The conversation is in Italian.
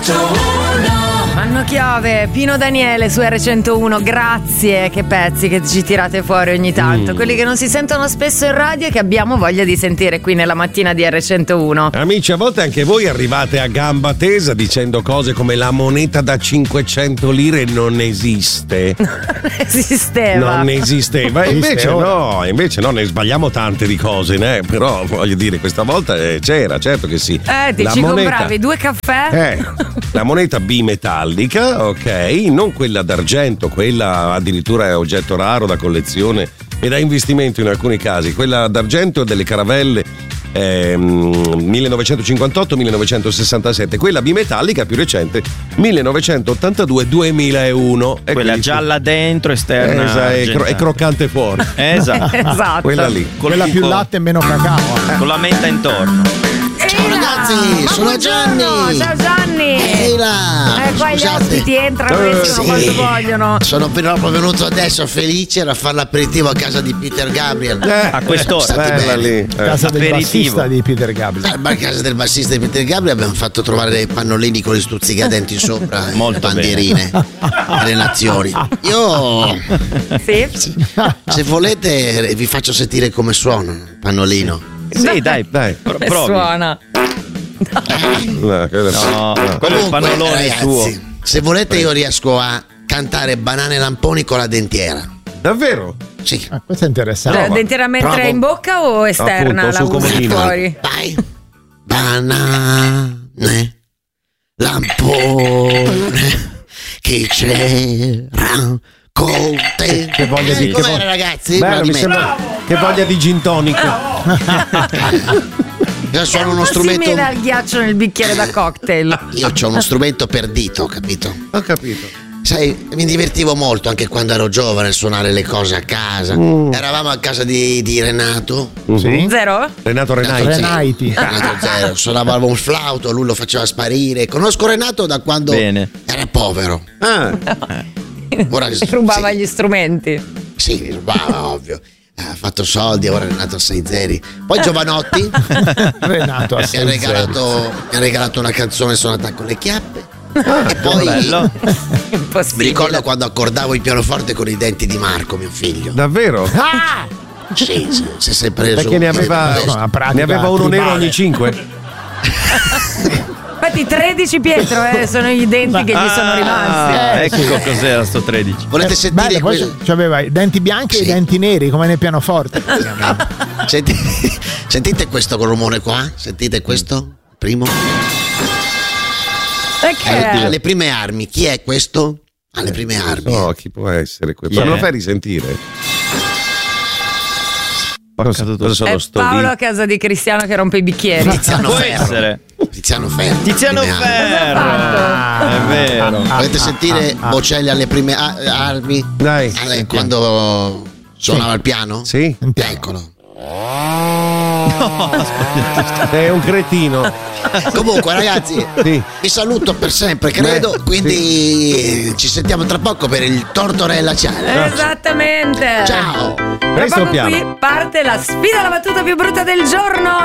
Anno chiave, Pino Daniele su R101, grazie, che pezzi che ci tirate fuori ogni tanto, quelli che non si sentono spesso in radio e che abbiamo voglia di sentire qui nella mattina di R101. Amici, a volte anche voi arrivate a gamba tesa dicendo cose come la moneta da 500 lire non esiste. Non esisteva. Invece no, ne sbagliamo tante di cose, né? Però voglio dire, questa volta c'era, certo che sì. Ti ci compravi 2 caffè? La moneta bimetallica, ok, non quella d'argento, quella addirittura è oggetto raro da collezione e da investimento in alcuni casi. Quella d'argento delle caravelle 1958-1967, quella bimetallica più recente 1982-2001. Quella gialla dentro, esterna e croccante fuori. Esatto. Quella lì. Quella più latte e meno cacao. Con la menta intorno. Ciao ragazzi, sono Gianni. Ciao Gianni. Ehi là. Qua gli ospiti entrano e escono quando vogliono. Sono proprio venuto adesso felice a fare l'aperitivo a casa di Peter Gabriel. A quest'ora. Lì. Casa del bassista di Peter Gabriel. A casa del bassista di Peter Gabriel abbiamo fatto trovare dei pannolini con le stuzzicadenti sopra, bandierine delle nazioni. Io se volete vi faccio sentire come suona il pannolino. Sì, dai. Provi. Suona. No, quello è il pannolone, ragazzi, suo. Se volete io riesco a cantare Banane Lamponi con la dentiera. Davvero? Sì. Questo è interessante. Dentiera mentre è in bocca o esterna? Appunto, la usi fuori? Vai. Banane Lampone che c'era con te. Che voglia di ragazzi? Bello, mi sembra che voglia di gin tonic. Io sono uno strumento. Si mena il ghiaccio nel bicchiere da cocktail. Io ho uno strumento per dito, capito? Ho capito. Sai, mi divertivo molto anche quando ero giovane a suonare le cose a casa. Eravamo a casa di Renato. Sì? Zero? Renato Renaiti. Renato Zero. Suonavamo un flauto, lui lo faceva sparire. Conosco Renato da quando era povero. Ora, Rubava gli strumenti. Sì, rubava, ovvio. Ha fatto soldi, ora è Renato a 6 zeri. Poi Giovanotti Renato a 6 mi ha regalato una canzone suonata con le chiappe. E poi mi ricordo quando accordavo il pianoforte con i denti di Marco, mio figlio. Davvero? Sì, si è preso. Perché ne aveva uno nero ogni 5. Infatti 13 Pietro sono i denti che gli sono rimasti. Ecco cos'era sto 13. Volete sentire quello? Aveva i denti bianchi e i denti neri come nel pianoforte. Sentite questo rumore qua? Sentite questo? Primo? Alle prime armi. Chi è questo? Alle prime armi. No, chi può essere questo? Me lo fai risentire? Cosa sono Paolo a casa di Cristiano che rompe i bicchieri. Tiziano Ferro. È vero. Volete sentire Bocelli alle prime armi? Dai. Quando suonava il piano? Sì. Eccolo. È un cretino. Comunque ragazzi, vi saluto per sempre, credo. Quindi ci sentiamo tra poco per il Tortorella Challenge. Esattamente. Ciao. Tra poco qui parte la sfida alla battuta più brutta del giorno.